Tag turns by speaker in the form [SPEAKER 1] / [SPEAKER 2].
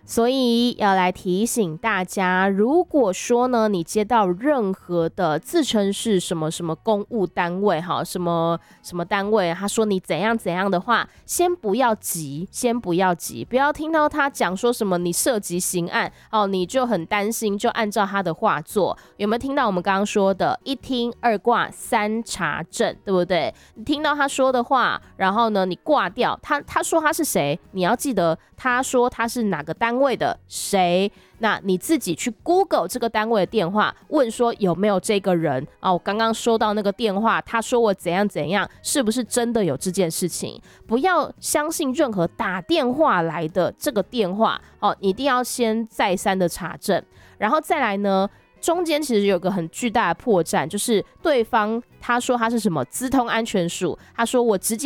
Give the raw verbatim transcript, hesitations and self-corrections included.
[SPEAKER 1] 所以要来提醒大家，如果说呢，你接到任何的自称是什么什么公务单位，哈，什么什么单位，他说你怎样怎样的话，先不要急，先不要急，不要听到他讲说什么你涉及刑案，哦，你就很担心，就按照他的话做。有没有听到我们刚刚说的一听二挂三查证，对不对？你听到他说的话，然后呢，你挂掉，他他说他是谁，你要记得他说他是哪个单位的谁，那你自己去 Google 这个单位的电话，问说有没有这个人啊？我刚刚收到那个电话，他说我怎样怎样，是不是真的有这件事情？不要相信任何打电话来的这个电话哦，你一定要先再三的查证，然后再来呢。中间其实有个很巨大的破绽，就是对方他说他是什么资通安全署，他说我直接